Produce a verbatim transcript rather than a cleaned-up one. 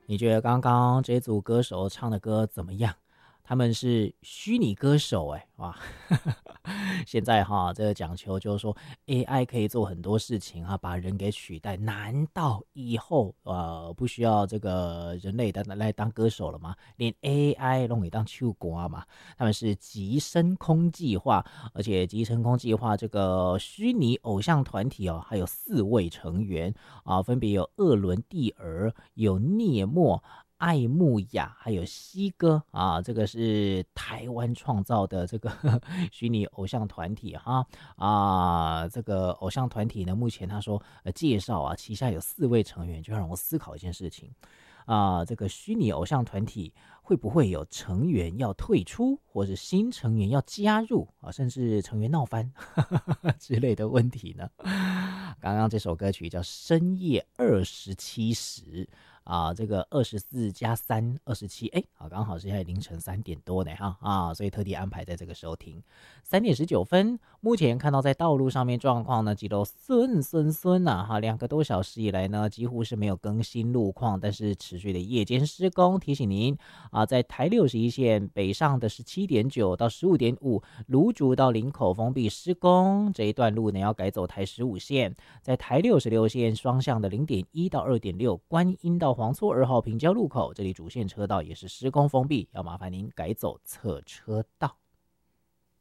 你觉得刚刚这组歌手唱的歌怎么样？他们是虚拟歌手哎、哇！现在哈，这个讲求就是说 A I 可以做很多事情啊，把人给取代。难道以后呃不需要这个人类的来当歌手了吗？连 A I 都给当秋瓜嘛？他们是极深空计划，而且极深空计划这个虚拟偶像团体哦，还有四位成员啊，分别有鄂伦蒂尔、有聂默、艾慕雅还有西哥啊，这个是台湾创造的这个虚拟偶像团体哈啊，这个偶像团体呢，目前他说呃介绍啊，旗下有四位成员，就让我思考一件事情啊，这个虚拟偶像团体会不会有成员要退出，或者新成员要加入啊，甚至成员闹翻之类的问题呢？刚刚这首歌曲叫《深夜二十七时》。啊，这个二十四加三，二十七，哎，好，刚好是现在凌晨三点多呢，哈啊，所以特地安排在这个时候听。三点十九分，目前看到在道路上面状况呢，几都顺顺顺呐，哈，两个多小时以来呢，几乎是没有更新路况，但是持续的夜间施工，提醒您啊，在台六十一线北上的十七点九到十五点五，芦竹到林口封闭施工这一段路呢，要改走台十五线，在台六十六线双向的零点一到二点六，观音到黄厝二号平交路口，这里主线车道也是施工封闭，要麻烦您改走侧车道。